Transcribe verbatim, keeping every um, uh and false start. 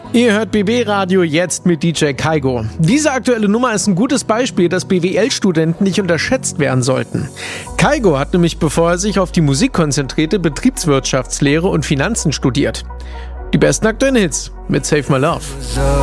Ihr hört B W Radio jetzt mit D J Kaigo. Diese aktuelle Nummer ist ein gutes Beispiel, dass B W L-Studenten nicht unterschätzt werden sollten. Kaigo hat nämlich, bevor er sich auf die Musik konzentrierte, Betriebswirtschaftslehre und Finanzen studiert. Die besten aktuellen Hits mit Save My Love.